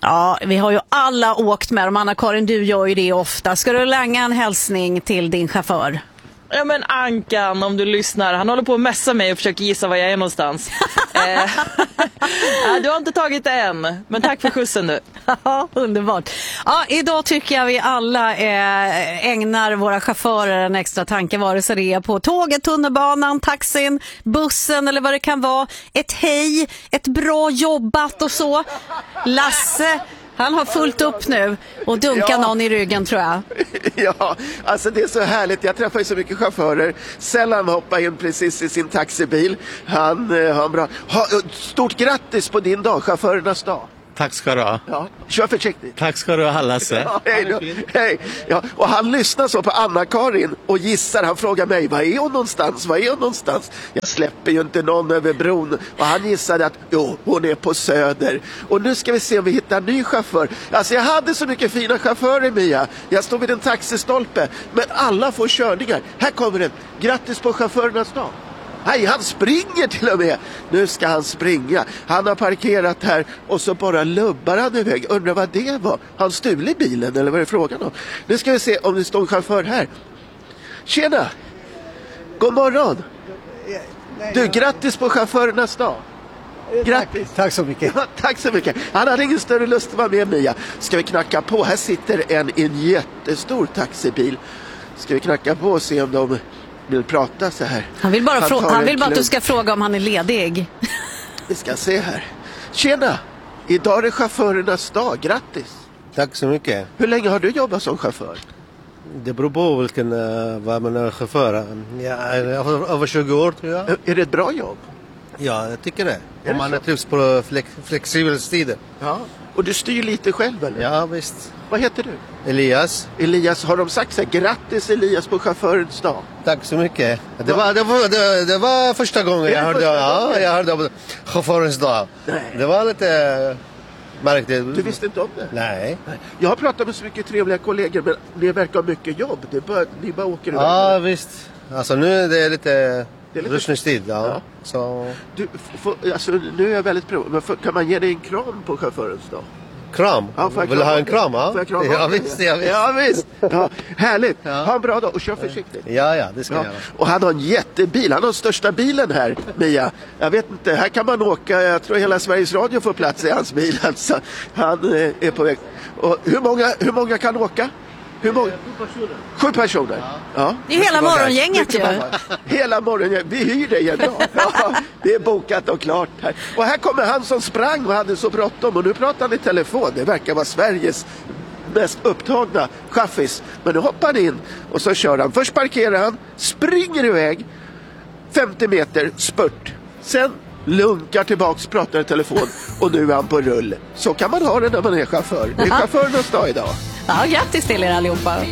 Ja, vi har ju alla åkt med dem. Anna-Karin, du gör ju det ofta. Ska du länga en hälsning till din chaufför? Ja men Ankan, om du lyssnar, han håller på att mässa mig och försöker gissa var jag är någonstans. Du har inte tagit det än, men tack för skjutsen nu. Ja, underbart. Ja, idag tycker jag vi alla ägnar våra chaufförer en extra tanke, vare sig det är på tåget, tunnelbanan, taxin, bussen eller vad det kan vara. Ett hej, ett bra jobbat och så. Lasse, han har fullt upp nu och dunkar någon i ryggen, tror jag. Ja, alltså det är så härligt. Jag träffar ju så mycket chaufförer. Sällan hoppar in precis i sin taxibil. Han har bra. Stort grattis på din dag, chaufförernas dag. Tack ska du ha. Ja, kör försiktigt. Tack ska du ha, Lasse. Ja, hej. Ja, och han lyssnar så på Anna-Karin och gissar. Han frågar mig, var är hon någonstans? Jag släpper ju inte någon över bron. Och han gissade att, hon är på Söder. Och nu ska vi se om vi hittar en ny chaufför. Alltså jag hade så mycket fina chaufförer, Mia. Jag stod vid en taxistolpe. Men alla får körningar. Här kommer den. Grattis på chaufförernas dag. Nej, han springer till och med. Nu ska han springa. Han har parkerat här och så bara lubbar han iväg. Undrar vad det var. Han stulit bilen eller vad är det frågan om? Nu ska vi se om det står en chaufför här. Tjena! God morgon! Du, grattis på chaufförernas dag. Grattis! Tack så mycket. Ja, tack så mycket. Han hade ingen större lust att vara med, Mia. Ska vi knacka på? Här sitter en jättestor taxibil. Ska vi knacka på och se om de vill prata så här. Han vill bara att du ska fråga om han är ledig. Vi ska se här. Tjena! Idag är det chaufförernas dag. Grattis! Tack så mycket. Hur länge har du jobbat som chaufför? Det beror på vilken vad man är chaufför. Ja, över 20 år tror jag. Är det ett bra jobb? Ja, jag tycker det. Om man trivs på flexibla tider. Ja. Och du styr lite själv eller? Ja, visst. Vad heter du? Elias, har de sagt så här, grattis Elias på chaufförens dag? tack så mycket. Det var första gången jag hörde om chaufförens dag. Nej. Det var lite märkligt. Du visste inte om det? Nej. Jag har pratat med så mycket trevliga kollegor, men det verkar mycket jobb. Ni bara åker iväg. Ja, visst. Alltså nu är det lite rusningstid. Ja. Så... alltså, nu är jag väldigt men kan man ge dig en kram på chaufförens dag? Kram? Ja, vill du ha en kram? Ja, ja visst. Ja, visst. Ja, härligt. Ja. Ha en bra dag och kör försiktigt. Ja, det ska jag göra. Och han har en jättebil. Han har den största bilen här, Mia. Jag vet inte, här kan man åka. Jag tror hela Sveriges Radio får plats i hans bil. Alltså, han är på väg. Och hur många kan åka? Hur många? 7 personer. Ja. Det är hela morgongänget ju. Hela morgongänget. Vi hyr dig en dag. Ja, det är bokat och klart här. Och här kommer han som sprang och hade så bråttom. Och nu pratar han i telefon. Det verkar vara Sveriges mest upptagna chaffis. Men nu hoppar han in och så kör han. Först parkerar han, springer iväg 50 meter, spurt. Sen lunkar tillbaks, pratar i telefon och nu är han på rull. Så kan man ha det när man är chaufför. Det är chaufförernas dag idag. Ja, grattis till er allihopa.